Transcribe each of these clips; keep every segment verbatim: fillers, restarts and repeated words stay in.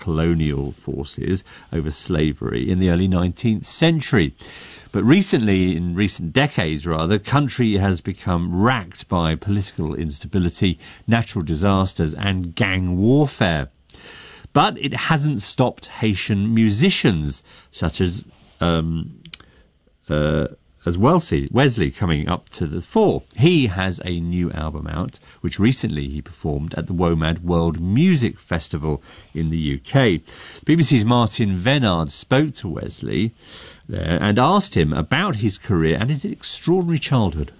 colonial forces over slavery in the early nineteenth century. But recently, in recent decades rather, the country has become racked by political instability, natural disasters and gang warfare. But it hasn't stopped Haitian musicians, such as um, uh, as Wesley, Wesley coming up to the fore. He has a new album out, which recently he performed at the WOMAD World Music Festival in the U K. B B C's Martin Venard spoke to Wesley there and asked him about his career and his extraordinary childhood.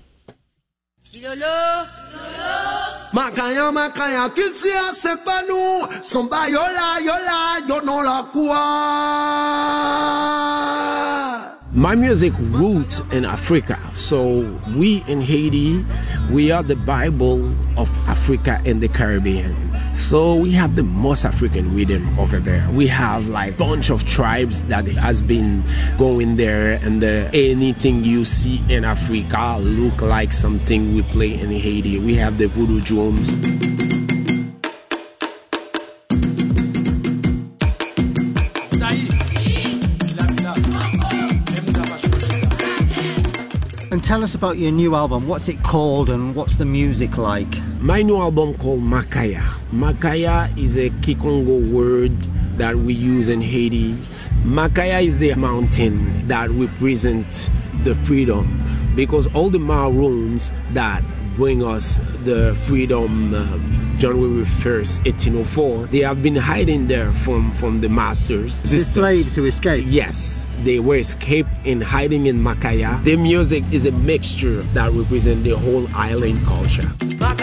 Makaya makaya kiltia sepanu somba yola yola yono la kwa. My music roots in Africa. So we in Haiti, we are the Bible of Africa and the Caribbean. So we have the most African rhythm over there. We have like bunch of tribes that has been going there, and uh, anything you see in Africa look like something we play in Haiti. We have the voodoo drums. And tell us about your new album. What's it called and what's the music like? My new album called Makaya. Makaya is a Kikongo word that we use in Haiti. Makaya is the mountain that represents the freedom, because all the Maroons that bring us the freedom uh, January first, eighteen oh four, they have been hiding there from, from the masters. The slaves who escaped? Yes, they were escaped and hiding in Makaya. The music is a mixture that represents the whole island culture.